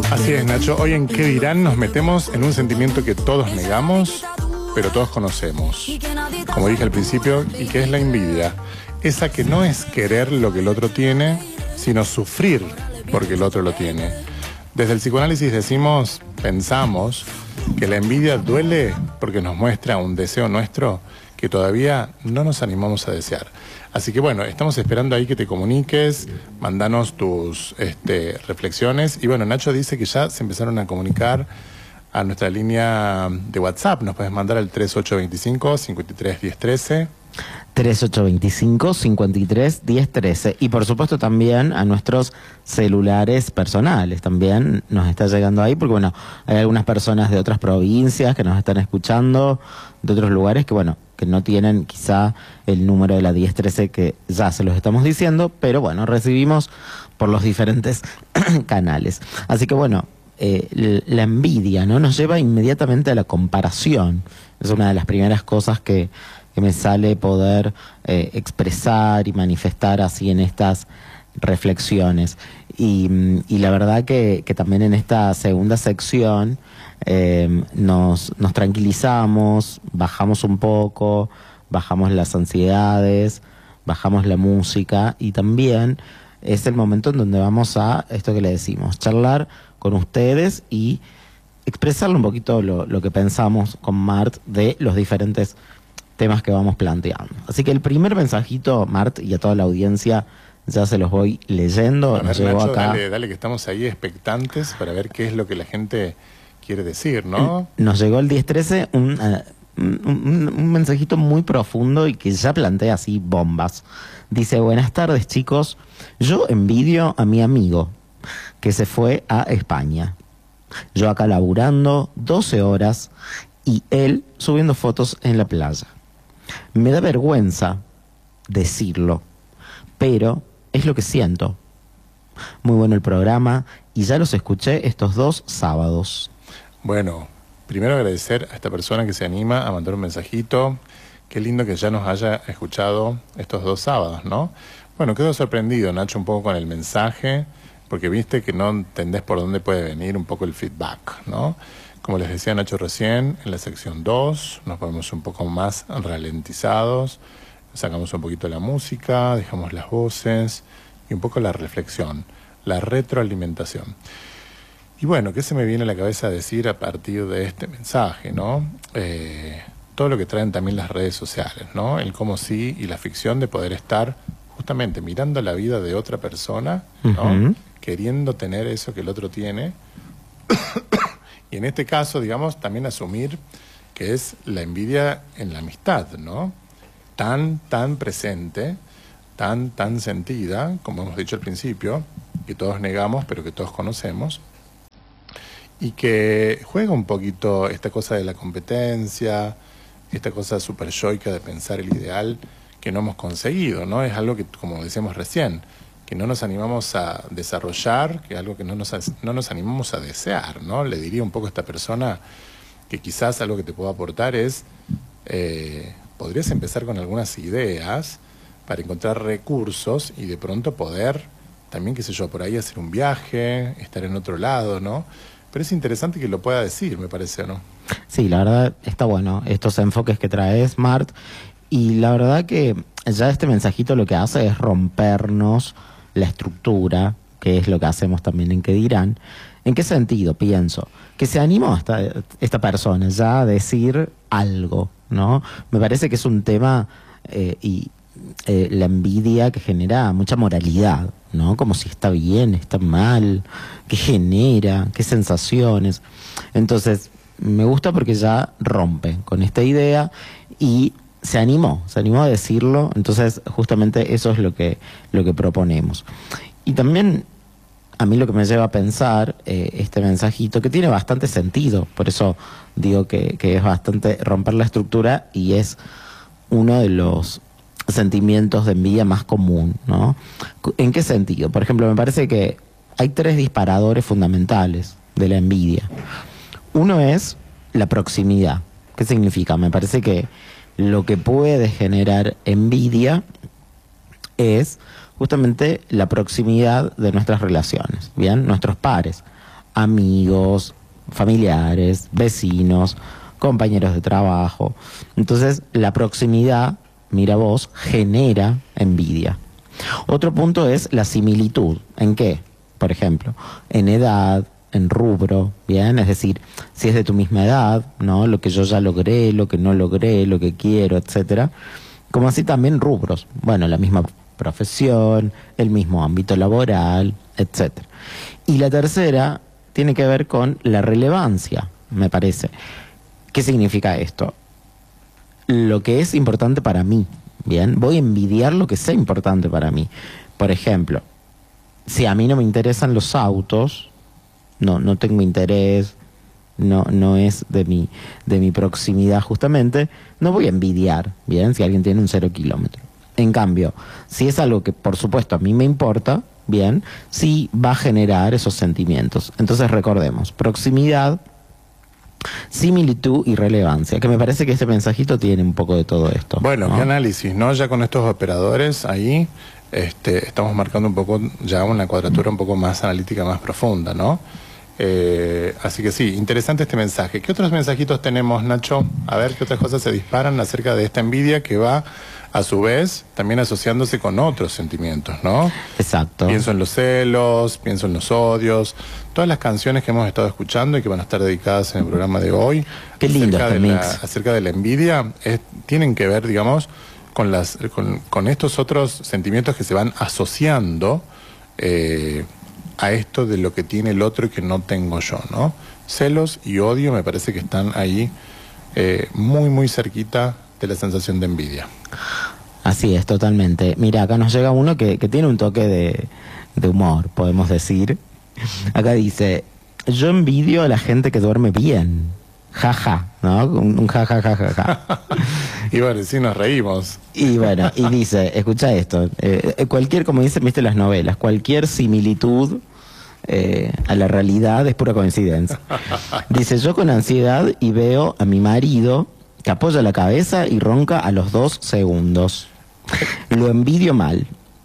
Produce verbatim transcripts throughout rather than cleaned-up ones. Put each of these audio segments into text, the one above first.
Así es, Nacho. Hoy en ¿Qué dirán? Nos metemos en un sentimiento que todos negamos, pero todos conocemos. Como dije al principio, y que es la envidia. Esa que no es querer lo que el otro tiene, sino sufrir porque el otro lo tiene. Desde el psicoanálisis decimos, pensamos, que la envidia duele porque nos muestra un deseo nuestro que todavía no nos animamos a desear. Así que bueno, estamos esperando ahí que te comuniques, mandanos tus este, reflexiones. Y bueno, Nacho dice que ya se empezaron a comunicar a nuestra línea de WhatsApp. Nos puedes mandar al tres ocho dos cinco, cinco tres uno cero uno tres. tres ocho dos cinco, cinco tres uno cero uno tres. Y por supuesto también a nuestros celulares personales. También nos está llegando ahí porque bueno, hay algunas personas de otras provincias que nos están escuchando, de otros lugares que bueno, que no tienen quizá el número de la diez trece que ya se los estamos diciendo, pero bueno, recibimos por los diferentes canales. Así que bueno, eh, la envidia, ¿no? Nos lleva inmediatamente a la comparación. Es una de las primeras cosas que, que me sale poder eh, expresar y manifestar así en estas reflexiones. Y, y la verdad que, que también en esta segunda sección eh, nos, nos tranquilizamos, bajamos un poco, bajamos las ansiedades, bajamos la música y también es el momento en donde vamos a, esto que le decimos, charlar con ustedes y expresarle un poquito lo, lo que pensamos con Mart de los diferentes temas que vamos planteando. Así que el primer mensajito, Mart, y a toda la audiencia, ya se los voy leyendo. A ver, Nacho, acá. Dale, dale, que estamos ahí expectantes para ver qué es lo que la gente quiere decir, ¿no? Nos llegó el diez trece un, uh, un, un mensajito muy profundo y que ya plantea así bombas. Dice, buenas tardes, chicos. Yo envidio a mi amigo que se fue a España. Yo acá laburando doce horas y él subiendo fotos en la playa. Me da vergüenza decirlo, pero es lo que siento. Muy bueno el programa y ya los escuché estos dos sábados. Bueno, primero agradecer a esta persona que se anima a mandar un mensajito. Qué lindo que ya nos haya escuchado estos dos sábados, ¿no? Bueno, quedo sorprendido, Nacho, un poco con el mensaje, porque viste que no entendés por dónde puede venir un poco el feedback, ¿no? Como les decía Nacho recién, en la sección dos nos ponemos un poco más ralentizados, sacamos un poquito la música, dejamos las voces y un poco la reflexión, la retroalimentación. Y bueno, ¿qué se me viene a la cabeza a decir a partir de este mensaje, ¿no? Eh, todo lo que traen también las redes sociales, ¿no? El cómo sí y la ficción de poder estar justamente mirando la vida de otra persona, ¿no? Uh-huh. Queriendo tener eso que el otro tiene. Y en este caso, digamos, también asumir que es la envidia en la amistad, ¿no? Tan, tan presente, tan, tan sentida, como hemos dicho al principio, que todos negamos, pero que todos conocemos, y que juega un poquito esta cosa de la competencia, esta cosa súper yoica de pensar el ideal que no hemos conseguido, ¿no? Es algo que, como decíamos recién, que no nos animamos a desarrollar, que es algo que no nos, no nos animamos a desear, ¿no? Le diría un poco a esta persona que quizás algo que te puedo aportar es, eh, podrías empezar con algunas ideas para encontrar recursos y de pronto poder también, qué sé yo, por ahí hacer un viaje, estar en otro lado, ¿no? Pero es interesante que lo pueda decir, me parece, ¿no? Sí, la verdad está bueno, estos enfoques que trae Smart, y la verdad que ya este mensajito lo que hace es rompernos la estructura, que es lo que hacemos también en ¿Qué dirán? ¿En qué sentido? Pienso que se animó esta, esta persona ya a decir algo, ¿no? Me parece que es un tema eh, y eh, la envidia que genera mucha moralidad, ¿no? Como si está bien, está mal, qué genera, qué sensaciones. Entonces, me gusta porque ya rompe con esta idea y se animó, se animó a decirlo. Entonces, justamente eso es lo que, lo que proponemos. Y también a mí lo que me lleva a pensar eh, este mensajito, que tiene bastante sentido, por eso digo que, que es bastante romper la estructura y es uno de los sentimientos de envidia más común, ¿no? ¿En qué sentido? Por ejemplo, me parece que hay tres disparadores fundamentales de la envidia. Uno es la proximidad. ¿Qué significa? Me parece que lo que puede generar envidia es justamente la proximidad de nuestras relaciones, ¿bien? Nuestros pares, amigos, familiares, vecinos, compañeros de trabajo. Entonces, la proximidad, mira vos, genera envidia. Otro punto es la similitud. ¿En qué? Por ejemplo, en edad, en rubro, ¿bien? Es decir, si es de tu misma edad, ¿no? Lo que yo ya logré, lo que no logré, lo que quiero, etcétera. Como así también rubros. Bueno, la misma profesión, el mismo ámbito laboral, etcétera. Y la tercera tiene que ver con la relevancia, me parece. ¿Qué significa esto? Lo que es importante para mí, ¿bien? Voy a envidiar lo que sea importante para mí. Por ejemplo, si a mí no me interesan los autos, no, no tengo interés, no, no es de mi, de mi proximidad justamente, no voy a envidiar, ¿bien? Si alguien tiene un cero kilómetro. En cambio, si es algo que por supuesto a mí me importa, bien, sí va a generar esos sentimientos. Entonces recordemos, proximidad, similitud y relevancia, que me parece que este mensajito tiene un poco de todo esto. Bueno, ¿no? qué análisis, ¿no? Ya con estos operadores ahí este, estamos marcando un poco ya una cuadratura un poco más analítica, más profunda, ¿no? Eh, así que sí, interesante este mensaje. ¿Qué otros mensajitos tenemos, Nacho? A ver, ¿qué otras cosas se disparan acerca de esta envidia que va, a su vez, también asociándose con otros sentimientos, ¿no? Exacto. Pienso en los celos, pienso en los odios, todas las canciones que hemos estado escuchando y que van a estar dedicadas en el programa de hoy. Qué lindo acerca, este de la, mix. acerca de la envidia, es, tienen que ver, digamos, con, las, con, con estos otros sentimientos que se van asociando eh, a esto de lo que tiene el otro y que no tengo yo, ¿no? Celos y odio me parece que están ahí eh, muy, muy cerquita de la sensación de envidia. Así es, totalmente. Mira, acá nos llega uno que, que tiene un toque de, de humor, podemos decir. Acá dice, yo envidio a la gente que duerme bien. Jaja, ¿no? Un jaja, jaja, jaja. Y bueno, sí nos reímos. Y bueno, y dice, escucha esto, eh, cualquier, como dicen, viste las novelas, cualquier similitud eh, a la realidad es pura coincidencia. Dice, yo con ansiedad y veo a mi marido que apoya la cabeza y ronca a los dos segundos. Lo envidio mal.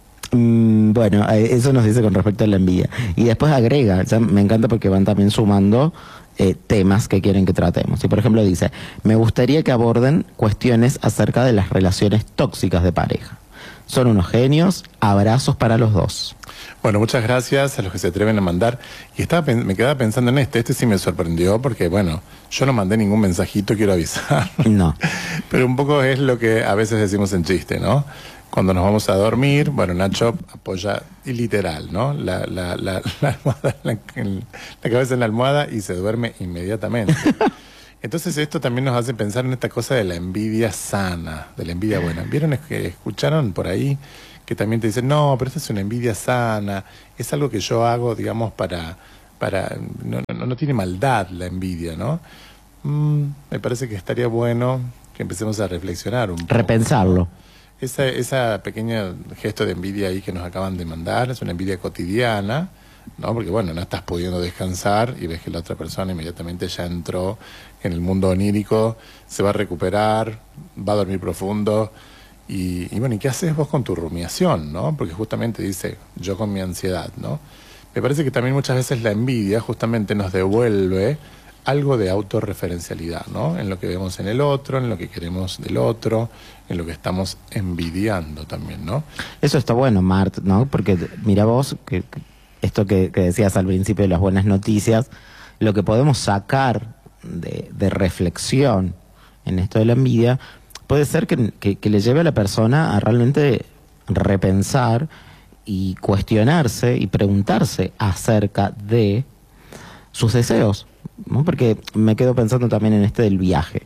Mm, bueno, eso nos dice con respecto a la envidia. Y después agrega, ya me encanta porque van también sumando eh, temas que quieren que tratemos. Y por ejemplo dice, me gustaría que aborden cuestiones acerca de las relaciones tóxicas de pareja. Son unos genios, abrazos para los dos. Bueno, muchas gracias a los que se atreven a mandar. Y estaba, me quedaba pensando en este, este sí me sorprendió porque, bueno, yo no mandé ningún mensajito, quiero avisar. No. Pero un poco es lo que a veces decimos en chiste, ¿no? Cuando nos vamos a dormir, bueno, Nacho apoya, y literal, ¿no? La, la, la, la almohada, la, la cabeza en la almohada y se duerme inmediatamente. Entonces esto también nos hace pensar en esta cosa de la envidia sana, de la envidia buena. ¿Vieron que escucharon por ahí que también te dicen, no, pero esta es una envidia sana, es algo que yo hago, digamos, para... para no, no, no tiene maldad la envidia, ¿no? Mm, me parece que estaría bueno que empecemos a reflexionar un poco. Repensarlo. Esa, esa pequeña gesto de envidia ahí que nos acaban de mandar es una envidia cotidiana, ¿no? Porque bueno, no estás pudiendo descansar y ves que la otra persona inmediatamente ya entró en el mundo onírico, se va a recuperar, va a dormir profundo y, y bueno, ¿y qué haces vos con tu rumiación, no? Porque justamente dice, yo con mi ansiedad, ¿no? Me parece que también muchas veces la envidia justamente nos devuelve algo de autorreferencialidad, ¿no? En lo que vemos en el otro, en lo que queremos del otro, en lo que estamos envidiando también, ¿no? Eso está bueno, Mart, ¿no? Porque mira vos, que, que esto que, que decías al principio de las buenas noticias, lo que podemos sacar de, de reflexión en esto de la envidia, puede ser que, que, que le lleve a la persona a realmente repensar y cuestionarse y preguntarse acerca de sus deseos, ¿no? Porque me quedo pensando también en este del viaje.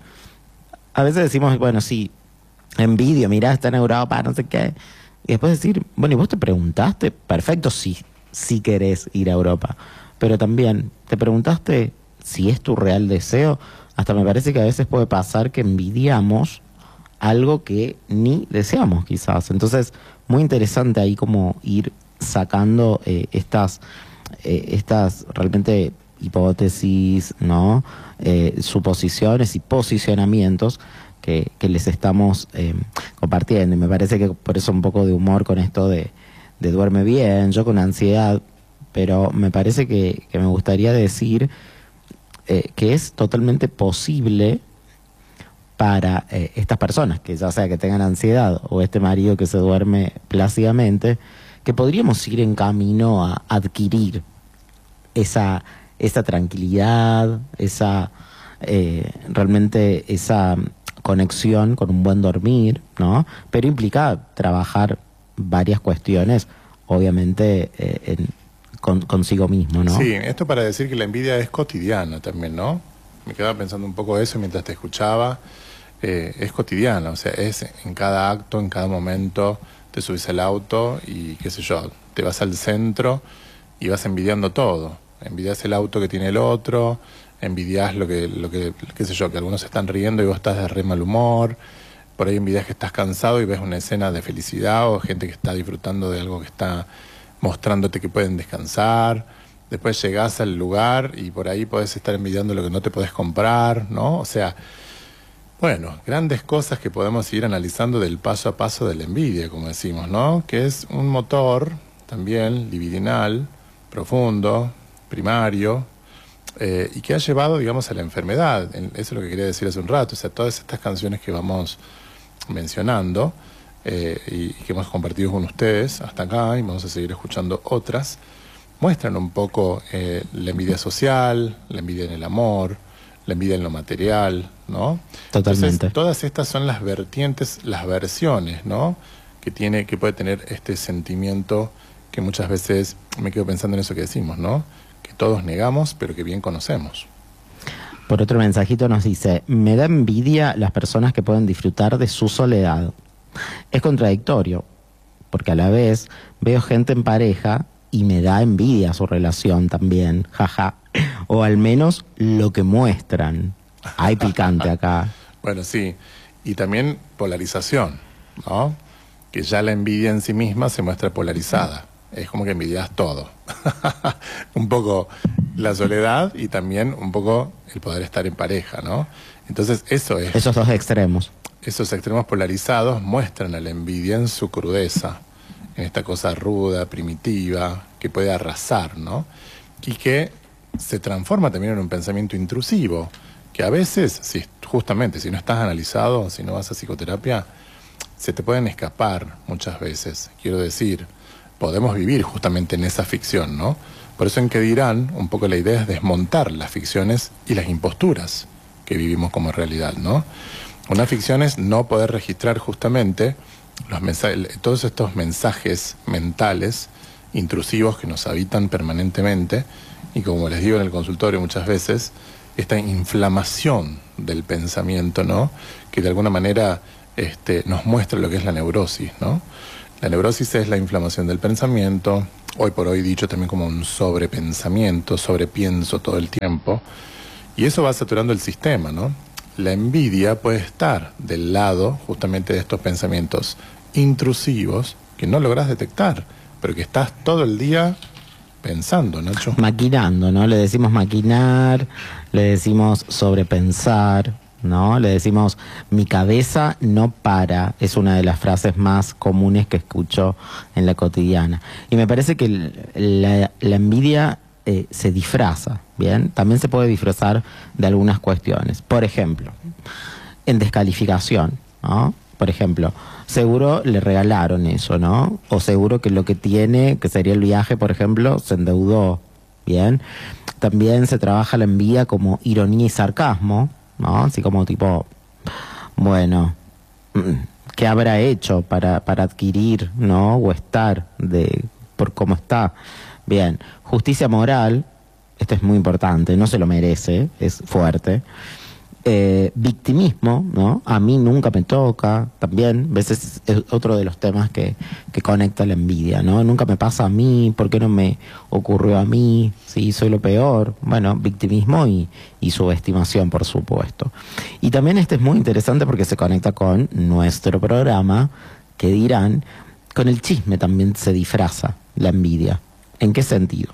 A veces decimos, bueno, sí, envidio, mirá, está en Europa, no sé qué. Y después decir, bueno, ¿y vos te preguntaste? Perfecto, sí, sí querés ir a Europa. Pero también, ¿te preguntaste si es tu real deseo? Hasta me parece que a veces puede pasar que envidiamos algo que ni deseamos, quizás. Entonces, muy interesante ahí como ir sacando eh, estas, eh, estas realmente hipótesis, ¿no? Eh, suposiciones y posicionamientos que, que les estamos eh, compartiendo. Y me parece que por eso un poco de humor con esto de, de duerme bien, yo con ansiedad, pero me parece que, que me gustaría decir eh, que es totalmente posible para eh, estas personas, que ya sea que tengan ansiedad o este marido que se duerme plácidamente, que podríamos ir en camino a adquirir esa, esa tranquilidad, esa eh, realmente esa conexión con un buen dormir, ¿no? Pero implica trabajar varias cuestiones, obviamente, eh, en, con, consigo mismo, ¿no? Sí, esto para decir que la envidia es cotidiana también, ¿no? Me quedaba pensando un poco eso mientras te escuchaba. Eh, es cotidiana, o sea, es en cada acto, en cada momento, te subes al auto y qué sé yo, te vas al centro y vas envidiando todo. Envidias el auto que tiene el otro, envidias lo que, lo que, qué sé yo, que algunos están riendo y vos estás de re mal humor. Por ahí envidias que estás cansado y ves una escena de felicidad o gente que está disfrutando de algo que está mostrándote que pueden descansar. Después llegás al lugar y por ahí podés estar envidiando lo que no te podés comprar, ¿no? O sea, bueno, grandes cosas que podemos ir analizando del paso a paso de la envidia, como decimos, ¿no? Que es un motor también libidinal, profundo, primario, eh, y que ha llevado, digamos, a la enfermedad. Eso es lo que quería decir hace un rato. O sea, todas estas canciones que vamos mencionando eh, y, y que hemos compartido con ustedes hasta acá, y vamos a seguir escuchando otras, muestran un poco eh, la envidia social, la envidia en el amor, la envidia en lo material, ¿no? Totalmente. Entonces, todas estas son las vertientes, las versiones, ¿no? Que tiene, que puede tener este sentimiento que muchas veces me quedo pensando en eso que decimos, ¿no? Que todos negamos, pero que bien conocemos. Por otro mensajito nos dice, me da envidia las personas que pueden disfrutar de su soledad. Es contradictorio, porque a la vez veo gente en pareja y me da envidia su relación también, jaja. O al menos lo que muestran. Hay picante acá. Bueno, sí. Y también polarización, ¿no? Que ya la envidia en sí misma se muestra polarizada. Es como que envidias todo. Un poco la soledad y también un poco el poder estar en pareja, ¿no? Entonces eso es... Esos dos extremos. Esos extremos polarizados muestran a la envidia en su crudeza, en esta cosa ruda, primitiva, que puede arrasar, ¿no? Y que se transforma también en un pensamiento intrusivo, que a veces, si justamente, si no estás analizado, si no vas a psicoterapia, se te pueden escapar muchas veces. Quiero decir, podemos vivir justamente en esa ficción, ¿no? Por eso en Que Dirán, un poco la idea es desmontar las ficciones y las imposturas que vivimos como realidad, ¿no? Una ficción es no poder registrar justamente los mensajes, todos estos mensajes mentales intrusivos que nos habitan permanentemente y, como les digo en el consultorio muchas veces, esta inflamación del pensamiento, ¿no? Que de alguna manera este, nos muestra lo que es la neurosis, ¿no? La neurosis es la inflamación del pensamiento, hoy por hoy dicho también como un sobrepensamiento, sobrepienso todo el tiempo, y eso va saturando el sistema, ¿no? La envidia puede estar del lado justamente de estos pensamientos intrusivos que no lográs detectar, pero que estás todo el día pensando, Nacho. Maquinando, ¿no? Le decimos maquinar, le decimos sobrepensar, ¿no? Le decimos mi cabeza no para, es una de las frases más comunes que escucho en la cotidiana. Y me parece que la, la envidia eh, se disfraza, ¿bien? También se puede disfrazar de algunas cuestiones. Por ejemplo, en descalificación, ¿no? Por ejemplo, seguro le regalaron eso, ¿no? O seguro que lo que tiene, que sería el viaje, por ejemplo, se endeudó, ¿bien? También se trabaja la envidia como ironía y sarcasmo, ¿no? Así como tipo, bueno, ¿qué habrá hecho para, para adquirir, ¿no? O estar de por cómo está. Bien, justicia moral, esto es muy importante, no se lo merece, es fuerte. Eh, victimismo, ¿no? A mí nunca me toca, también, a veces es otro de los temas que, que conecta la envidia, ¿no? Nunca me pasa a mí, ¿por qué no me ocurrió a mí? Sí, soy lo peor. Bueno, victimismo y, y subestimación, por supuesto. Y también este es muy interesante porque se conecta con nuestro programa, Que Dirán, con el chisme también se disfraza la envidia. ¿En qué sentido?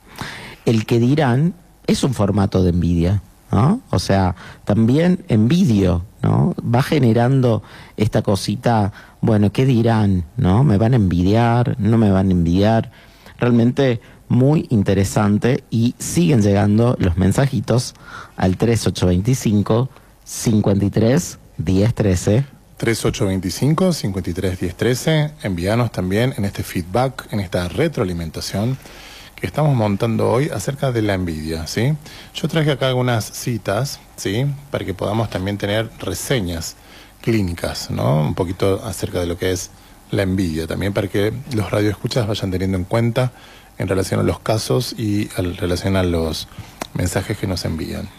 El Que Dirán es un formato de envidia, ¿no? O sea, también envidio, ¿no? Va generando esta cosita, bueno, ¿qué dirán? ¿No? ¿Me van a envidiar? ¿No me van a envidiar? Realmente muy interesante y siguen llegando los mensajitos al tres ocho dos cinco, cinco tres, uno cero uno tres. tres ocho dos cinco, cinco tres uno cero uno tres. Envíanos también en este feedback, en esta retroalimentación que estamos montando hoy acerca de la envidia, ¿sí? Yo traje acá algunas citas, ¿sí? Para que podamos también tener reseñas clínicas, ¿no? Un poquito acerca de lo que es la envidia, también para que los radioescuchas vayan teniendo en cuenta en relación a los casos y en relación a los mensajes que nos envían.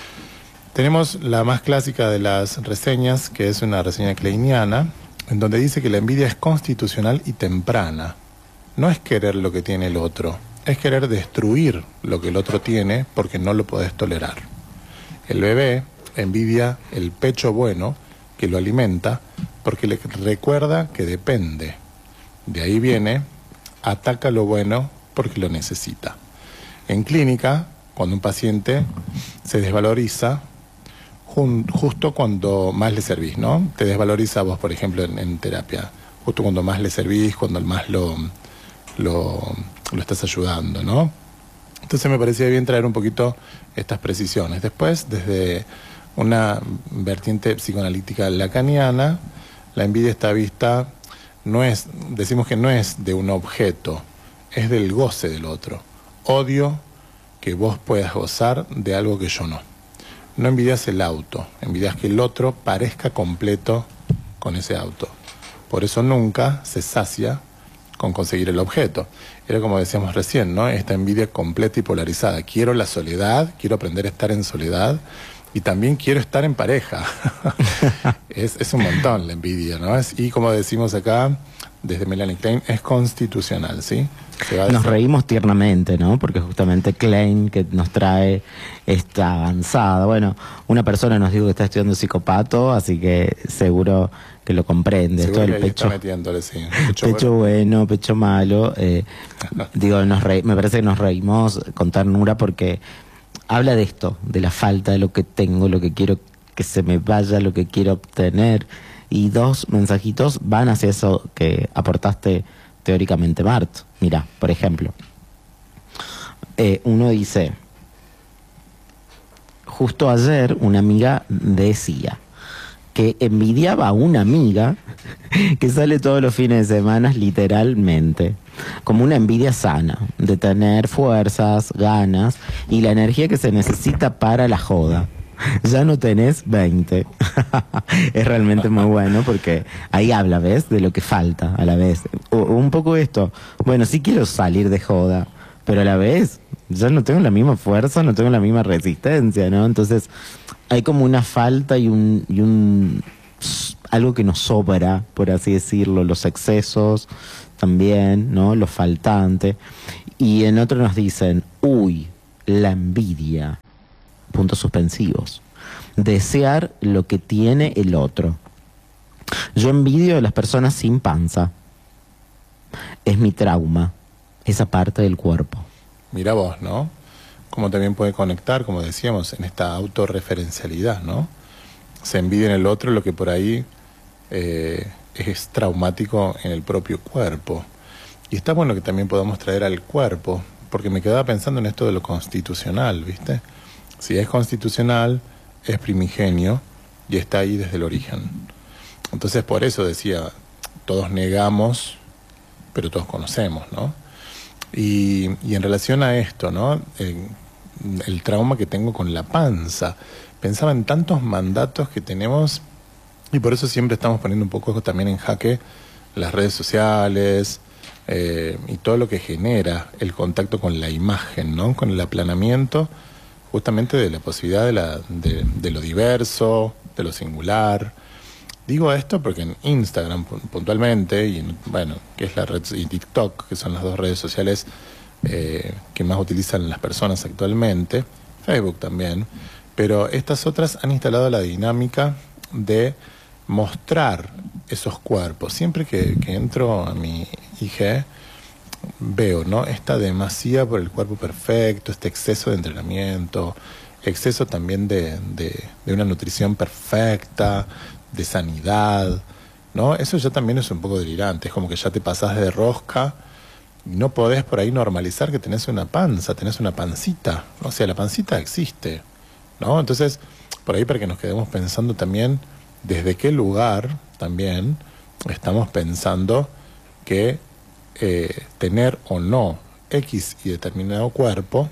Tenemos la más clásica de las reseñas, que es una reseña kleiniana, en donde dice que la envidia es constitucional y temprana. No es querer lo que tiene el otro, es querer destruir lo que el otro tiene porque no lo podés tolerar. El bebé envidia el pecho bueno que lo alimenta porque le recuerda que depende. De ahí viene, ataca lo bueno porque lo necesita. En clínica, cuando un paciente se desvaloriza, jun, justo cuando más le servís, ¿no? Te desvaloriza vos, por ejemplo, en, en terapia. Justo cuando más le servís, cuando más lo... lo lo estás ayudando, ¿no? Entonces me parecía bien traer un poquito estas precisiones. Después, desde una vertiente psicoanalítica lacaniana, la envidia está vista, no es, decimos que no es de un objeto, es del goce del otro. Odio que vos puedas gozar de algo que yo no. No envidias el auto, envidias que el otro parezca completo con ese auto. Por eso nunca se sacia con conseguir el objeto. Era como decíamos recién, ¿no? Esta envidia completa y polarizada. Quiero la soledad, quiero aprender a estar en soledad y también quiero estar en pareja. es, es un montón la envidia, ¿no? Es, y como decimos acá, desde Melanie Klein, es constitucional, ¿sí? Nos reímos tiernamente, ¿no? Porque justamente Klein, que nos trae esta avanzada. Bueno, una persona nos dijo que está estudiando psicopato, así que seguro que lo comprende. Seguro Esto que del pecho, metiéndole, sí. Pecho, pecho bueno. bueno, pecho malo. Eh, digo, nos re, me parece que nos reímos con ternura porque habla de esto, de la falta de lo que tengo, lo que quiero que se me vaya, lo que quiero obtener. Y dos mensajitos van hacia eso que aportaste teóricamente, Mart. Mira, por ejemplo, eh, uno dice, justo ayer una amiga decía que envidiaba a una amiga que sale todos los fines de semana literalmente, como una envidia sana, de tener fuerzas, ganas y la energía que se necesita para la joda. Ya no tenés veinte. Es realmente muy bueno porque ahí habla, ¿ves? De lo que falta a la vez. O, o un poco esto, bueno, sí quiero salir de joda, pero a la vez ya no tengo la misma fuerza, no tengo la misma resistencia, ¿no? Entonces hay como una falta y un, y un algo que nos sobra, por así decirlo, los excesos también, ¿no? Lo faltante. Y en otro nos dicen, uy, la envidia. Puntos suspensivos. Desear lo que tiene el otro. Yo envidio a las personas sin panza. Es mi trauma, esa parte del cuerpo. Mira vos, ¿no? Como también puede conectar, como decíamos, en esta autorreferencialidad, ¿no? Se envidia en el otro lo que por ahí eh, es traumático en el propio cuerpo. Y está bueno que también podamos traer al cuerpo, porque me quedaba pensando en esto de lo constitucional, ¿viste? Si es constitucional, es primigenio y está ahí desde el origen. Entonces, por eso decía, todos negamos, pero todos conocemos, ¿no? Y, y en relación a esto, ¿no? Eh, el trauma que tengo con la panza. Pensaba en tantos mandatos que tenemos y por eso siempre estamos poniendo un poco también en jaque las redes sociales eh, y todo lo que genera el contacto con la imagen, ¿no? Con el aplanamiento justamente de la posibilidad de, la, de, de lo diverso, de lo singular. Digo esto porque en Instagram puntualmente, y en, bueno, que es la red, y TikTok, que son las dos redes sociales eh, que más utilizan las personas actualmente, Facebook también, pero estas otras han instalado la dinámica de mostrar esos cuerpos. Siempre que, que entro a mi I G, veo, ¿no? Esta demasía por el cuerpo perfecto, este exceso de entrenamiento, exceso también de, de, de una nutrición perfecta, de sanidad, ¿no? Eso ya también es un poco delirante, es como que ya te pasás de rosca Y no podés por ahí normalizar que tenés una panza, tenés una pancita. O sea, la pancita existe, ¿no? Entonces, por ahí para que nos quedemos pensando también desde qué lugar también estamos pensando que eh, tener o no X y determinado cuerpo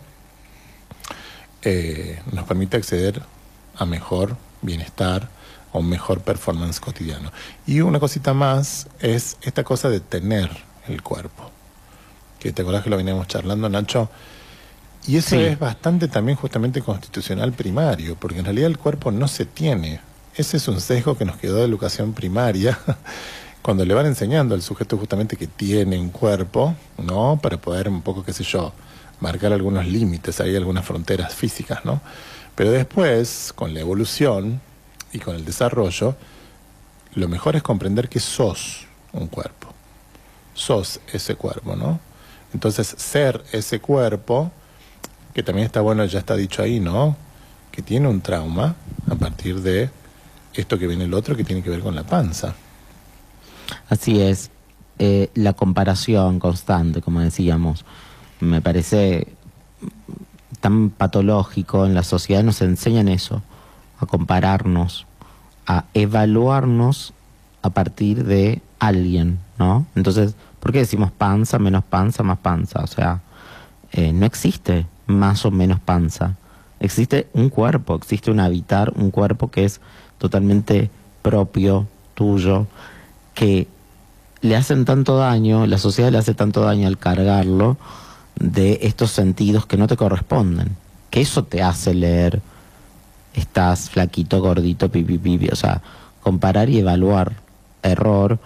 eh, nos permite acceder a mejor bienestar, a un mejor performance cotidiano. Y una cosita más es esta cosa de tener el cuerpo, que te acordás que lo veníamos charlando, Nacho, y eso sí. Es bastante también justamente constitucional primario, porque en realidad el cuerpo no se tiene. Ese es un sesgo que nos quedó de educación primaria, cuando le van enseñando al sujeto justamente que tiene un cuerpo, ¿no? Para poder un poco, qué sé yo, marcar algunos límites, hay algunas fronteras físicas, ¿no? Pero después, con la evolución y con el desarrollo, lo mejor es comprender que sos un cuerpo. Sos ese cuerpo, ¿no? Entonces, ser ese cuerpo, que también está bueno, ya está dicho ahí, ¿no? Que tiene un trauma a partir de esto que viene el otro, que tiene que ver con la panza. Así es. Eh, la comparación constante, como decíamos, me parece tan patológico. En la sociedad nos enseñan eso, a compararnos, a evaluarnos a partir de alguien, ¿no? Entonces, ¿por qué decimos panza, menos panza, más panza? O sea, eh, no existe más o menos panza. Existe un cuerpo, existe un habitar, un cuerpo que es totalmente propio, tuyo, que le hacen tanto daño, la sociedad le hace tanto daño al cargarlo de estos sentidos que no te corresponden. Que eso te hace leer, estás flaquito, gordito, pipi, pipi. O sea, comparar y evaluar, error,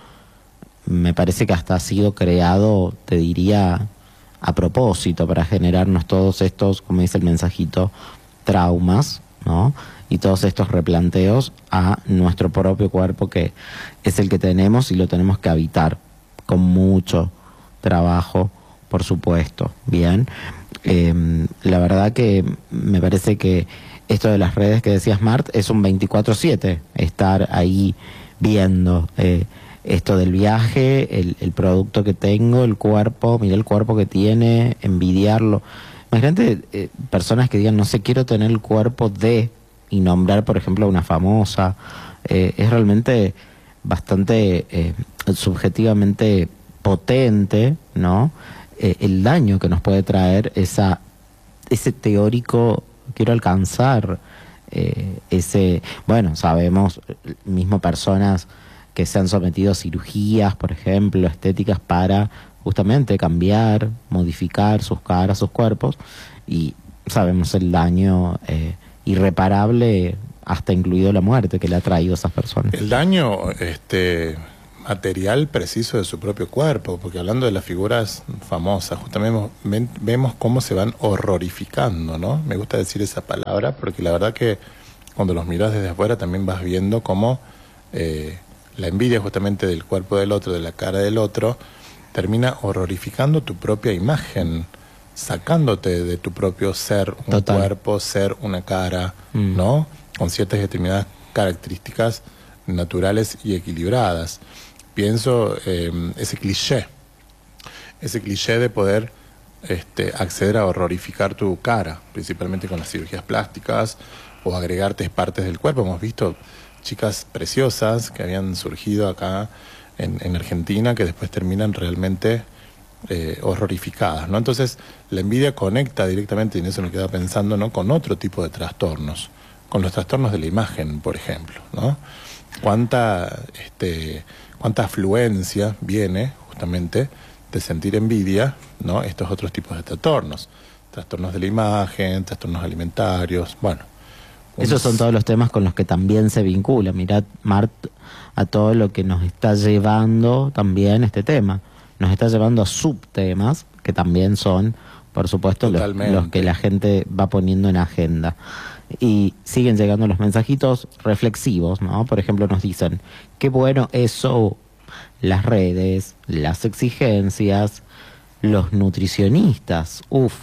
me parece que hasta ha sido creado, te diría, a propósito, para generarnos todos estos, como dice el mensajito, traumas, ¿no? Y todos estos replanteos a nuestro propio cuerpo, que es el que tenemos y lo tenemos que habitar con mucho trabajo, por supuesto. Bien, eh, la verdad que me parece que esto de las redes que decías, Mart, es un veinticuatro siete, estar ahí viendo eh, esto del viaje, el, el producto que tengo, el cuerpo, mira el cuerpo que tiene, envidiarlo. Imagínate eh, personas que digan, no sé, quiero tener el cuerpo de, y nombrar, por ejemplo, a una famosa. Eh, es realmente bastante eh, subjetivamente potente, ¿no? Eh, el daño que nos puede traer esa, ese teórico, quiero alcanzar, eh, ese, bueno, sabemos, mismo personas que se han sometido a cirugías, por ejemplo, estéticas, para justamente cambiar, modificar sus caras, sus cuerpos, y sabemos el daño eh, irreparable, hasta incluido la muerte, que le ha traído a esas personas. El daño este, material preciso de su propio cuerpo, porque hablando de las figuras famosas, justamente vemos, vemos cómo se van horrorificando, ¿no? Me gusta decir esa palabra, porque la verdad que cuando los miras desde afuera también vas viendo cómo eh, la envidia justamente del cuerpo del otro, de la cara del otro, termina horrorificando tu propia imagen, sacándote de tu propio ser, un Total. cuerpo, ser, una cara, mm. ¿no? Con ciertas determinadas características naturales y equilibradas. Pienso eh, ese cliché, ese cliché de poder este, acceder a horrorificar tu cara, principalmente con las cirugías plásticas, o agregarte partes del cuerpo. Hemos visto chicas preciosas que habían surgido acá en, en Argentina, que después terminan realmente eh, horrorificadas, ¿no? Entonces, la envidia conecta directamente, y en eso me queda pensando, ¿no?, con otro tipo de trastornos, con los trastornos de la imagen, por ejemplo, ¿no? Cuánta, este, cuánta afluencia viene justamente de sentir envidia, ¿no? Estos otros tipos de trastornos, trastornos de la imagen, trastornos alimentarios, bueno. Un... Esos son todos los temas con los que también se vincula. Mirad, Mart, a todo lo que nos está llevando también este tema. Nos está llevando a subtemas que también son, por supuesto, los, los que la gente va poniendo en agenda. Y siguen llegando los mensajitos reflexivos, ¿no? Por ejemplo, nos dicen, qué bueno eso, las redes, las exigencias, los nutricionistas, uff.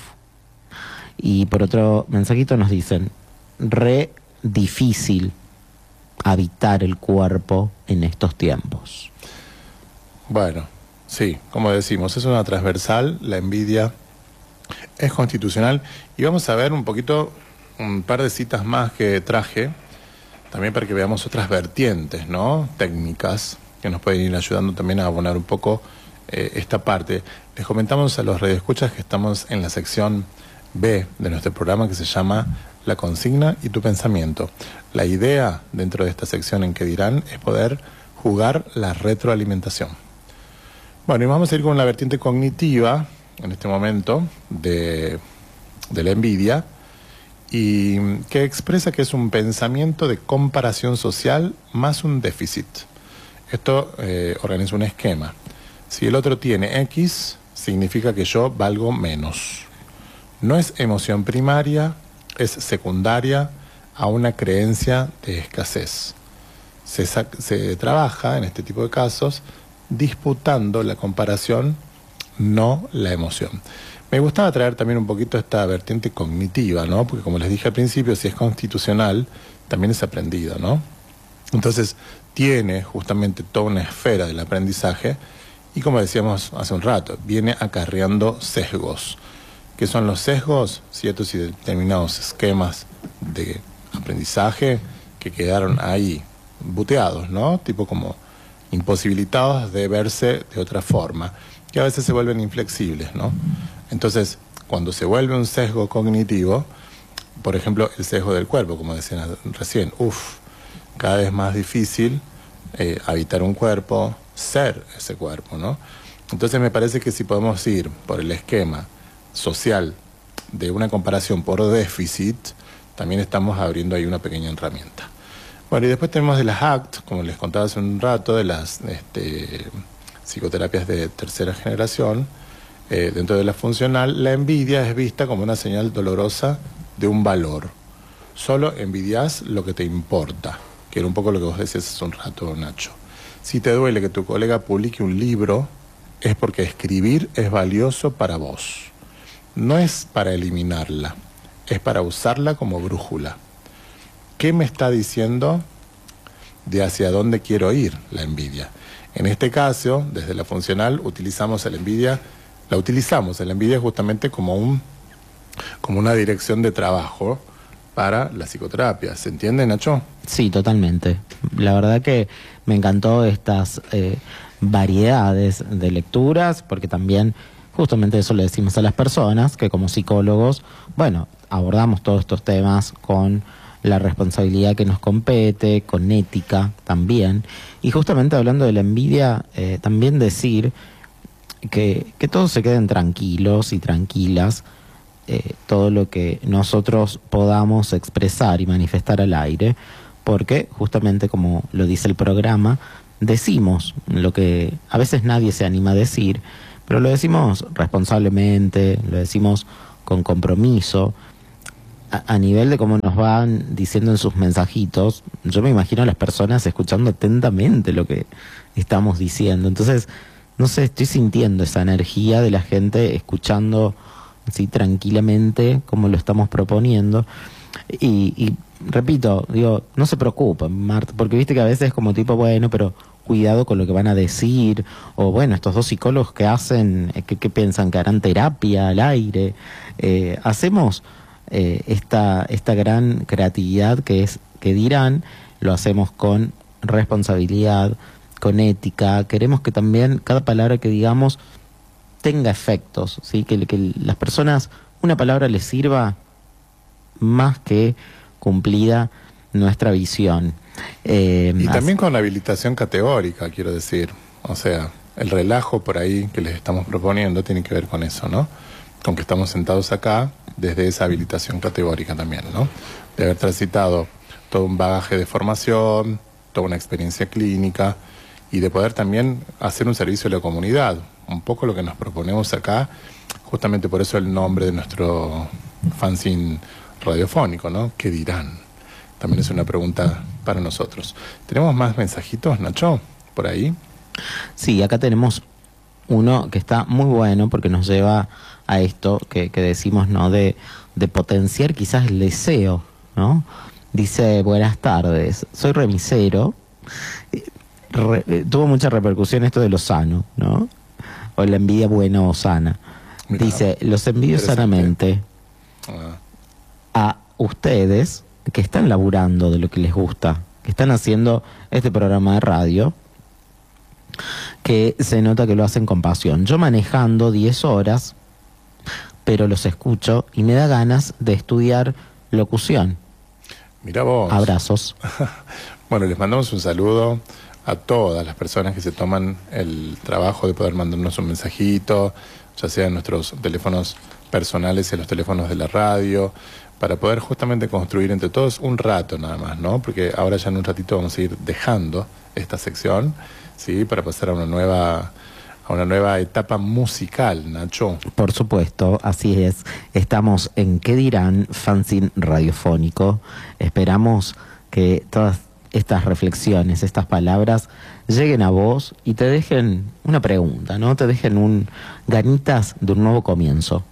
Y por otro mensajito nos dicen, re difícil habitar el cuerpo en estos tiempos. Bueno, Sí, como decimos, es una transversal, la envidia es constitucional, y vamos a ver un poquito, un par de citas más que traje, también para que veamos otras vertientes, ¿no? Técnicas, que nos pueden ir ayudando también a abonar un poco eh, esta parte. Les comentamos a los radioescuchas que estamos en la sección B de nuestro programa, que se llama La consigna y tu pensamiento. La idea dentro de esta sección en que dirán es poder jugar la retroalimentación. Bueno, y vamos a ir con la vertiente cognitiva en este momento de, de la envidia, y que expresa que es un pensamiento de comparación social más un déficit. Esto eh, organiza un esquema. Si el otro tiene X, significa que yo valgo menos. No es emoción primaria, es secundaria a una creencia de escasez. Se, se trabaja en este tipo de casos disputando la comparación, no la emoción. Me gustaba traer también un poquito esta vertiente cognitiva, ¿no? Porque como les dije al principio, si es constitucional, también es aprendido, ¿no? Entonces, tiene justamente toda una esfera del aprendizaje y, como decíamos hace un rato, viene acarreando sesgos. ¿Qué son los sesgos? Ciertos y determinados esquemas de aprendizaje que quedaron ahí buteados, ¿no? Tipo como imposibilitados de verse de otra forma, que a veces se vuelven inflexibles, ¿no? Entonces, cuando se vuelve un sesgo cognitivo, por ejemplo, el sesgo del cuerpo, como decían recién, uff, cada vez más difícil eh, habitar un cuerpo, ser ese cuerpo, ¿no? Entonces me parece que si podemos ir por el esquema social de una comparación por déficit, también estamos abriendo ahí una pequeña herramienta. Bueno, y después tenemos de las A C T, como les contaba hace un rato, de las este, psicoterapias de tercera generación. Eh, dentro de la funcional, la envidia es vista como una señal dolorosa de un valor. Solo envidias lo que te importa, que era un poco lo que vos decías hace un rato, Nacho. Si te duele que tu colega publique un libro, es porque escribir es valioso para vos. No es para eliminarla, es para usarla como brújula. ¿Qué me está diciendo de hacia dónde quiero ir la envidia? En este caso, desde la funcional, utilizamos la envidia, la utilizamos la envidia justamente como un, como una dirección de trabajo para la psicoterapia. ¿Se entiende, Nacho? Sí, totalmente. La verdad que me encantó estas eh, variedades de lecturas, porque también justamente eso le decimos a las personas, que como psicólogos, bueno, abordamos todos estos temas con la responsabilidad que nos compete, con ética también. Y justamente hablando de la envidia, eh, también decir que, que todos se queden tranquilos y tranquilas, eh, todo lo que nosotros podamos expresar y manifestar al aire, porque justamente como lo dice el programa, decimos lo que a veces nadie se anima a decir, pero lo decimos responsablemente, lo decimos con compromiso. A, a nivel de cómo nos van diciendo en sus mensajitos, yo me imagino a las personas escuchando atentamente lo que estamos diciendo. Entonces, no sé, estoy sintiendo esa energía de la gente escuchando así tranquilamente como lo estamos proponiendo. Y, y repito, digo, no se preocupen, Marta, porque viste que a veces es como tipo, bueno, pero cuidado con lo que van a decir, o bueno, estos dos psicólogos que hacen, que, que piensan que harán terapia al aire, eh, hacemos eh, esta, esta gran creatividad que es, que dirán, lo hacemos con responsabilidad, con ética, queremos que también cada palabra que digamos tenga efectos, ¿sí? que, que las personas, una palabra les sirva más que cumplida nuestra visión. Eh, y también con habilitación categórica, quiero decir. O sea, el relajo por ahí que les estamos proponiendo tiene que ver con eso, ¿no? Con que estamos sentados acá desde esa habilitación categórica también, ¿no? De haber transitado todo un bagaje de formación, toda una experiencia clínica y de poder también hacer un servicio a la comunidad. Un poco lo que nos proponemos acá, justamente por eso el nombre de nuestro fanzine radiofónico, ¿no? ¿Qué dirán? También es una pregunta para nosotros. ¿Tenemos más mensajitos, Nacho, por ahí? Sí, acá tenemos uno que está muy bueno porque nos lleva a esto que, que decimos, ¿no? De, de potenciar quizás el deseo, ¿no? Dice, buenas tardes, soy remisero. Re, tuvo mucha repercusión esto de lo sano, ¿no? o la envidia buena o sana. Mirá, dice, los envidio sanamente ah. a ustedes que están laburando de lo que les gusta, que están haciendo este programa de radio, que se nota que lo hacen con pasión. Yo manejando diez horas, pero los escucho y me da ganas de estudiar locución. Mira vos. Abrazos. Bueno, les mandamos un saludo a todas las personas que se toman el trabajo de poder mandarnos un mensajito, ya sea en nuestros teléfonos personales y en los teléfonos de la radio, para poder justamente construir entre todos un rato nada más, ¿no? Porque ahora ya en un ratito vamos a ir dejando esta sección, ¿sí? Para pasar a una nueva... a una nueva etapa musical, Nacho. Por supuesto, así es. Estamos en ¿Qué dirán? Fanzine radiofónico. Esperamos que todas estas reflexiones, estas palabras, lleguen a vos y te dejen una pregunta, ¿no? Te dejen un ganitas de un nuevo comienzo.